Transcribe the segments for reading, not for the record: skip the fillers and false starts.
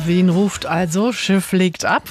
Wen ruft also? Schiff legt ab.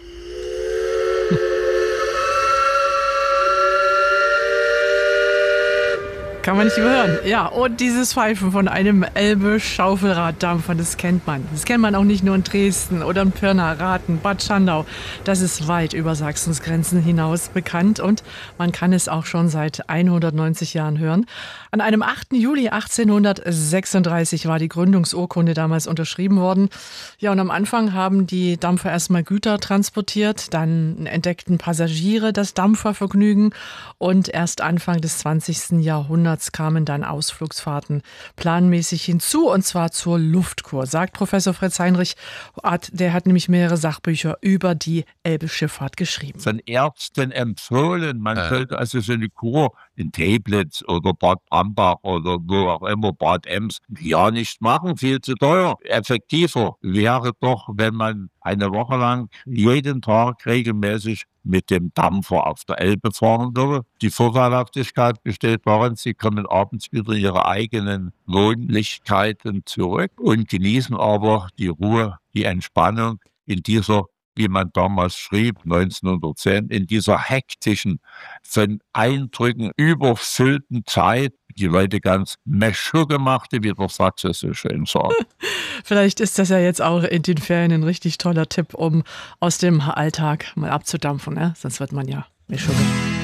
Kann man nicht überhören. Ja, und dieses Pfeifen von einem Elbe-Schaufelraddampfer, das kennt man. Das kennt man auch nicht nur in Dresden oder in Pirna, Rathen, Bad Schandau. Das ist weit über Sachsens Grenzen hinaus bekannt und man kann es auch schon seit 190 Jahren hören. An einem 8. Juli 1836 war die Gründungsurkunde damals unterschrieben worden. Ja, und am Anfang haben die Dampfer erstmal Güter transportiert, dann entdeckten Passagiere das Dampfervergnügen und erst Anfang des 20. Jahrhunderts kamen dann Ausflugsfahrten planmäßig hinzu, und zwar zur Luftkur, sagt Professor Fritz Heinrich. Der hat nämlich mehrere Sachbücher über die Elbe-Schifffahrt geschrieben. Von Ärzten empfohlen, man sollte also so eine Kur in Teplitz oder Bad Brambach oder wo auch immer, Bad Ems, ja nicht machen, viel zu teuer. Effektiver wäre doch, wenn man eine Woche lang jeden Tag regelmäßig mit dem Dampfer auf der Elbe fahren würde. Die Vorteilhaftigkeit besteht darin, Sie kommen abends wieder in Ihre eigenen Wohnlichkeiten zurück und genießen aber die Ruhe, die Entspannung in dieser, wie man damals schrieb, 1910, in dieser hektischen, von Eindrücken überfüllten Zeit, die Leute ganz Meschugge machte, wie der Sachse so schön sagt. Vielleicht ist das ja jetzt auch in den Ferien ein richtig toller Tipp, um aus dem Alltag mal abzudampfen, ne? Sonst wird man ja Meschugge.